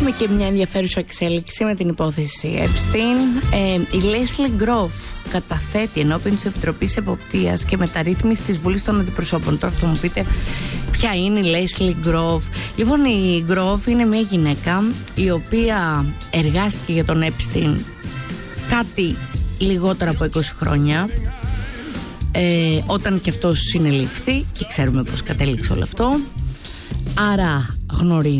έχουμε και μια ενδιαφέρουσα εξέλιξη με την υπόθεση Epstein. Η Leslie Groff καταθέτει ενώπιον της Επιτροπής Εποπτείας και Μεταρρύθμισης της Βουλής των Αντιπροσώπων. Τώρα θα μου πείτε ποια είναι η Leslie Groff. Λοιπόν, η Groff είναι μια γυναίκα η οποία εργάστηκε για τον Epstein κάτι λιγότερα από 20 χρόνια, όταν και αυτός συνελήφθη, και ξέρουμε πώς κατέληξε όλο αυτό. Άρα γνωρίζει